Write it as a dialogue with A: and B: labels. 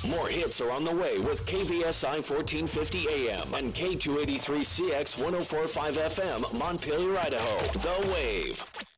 A: More hits are on the way with KVSI 1450 AM and K283CX 1045 FM, Montpelier, Idaho. The Wave.